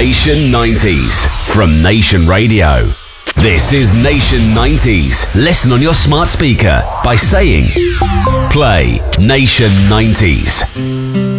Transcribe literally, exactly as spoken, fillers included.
Nation nineties from Nation Radio. This is Nation nineties. Listen on your smart speaker by saying, play Nation nineties.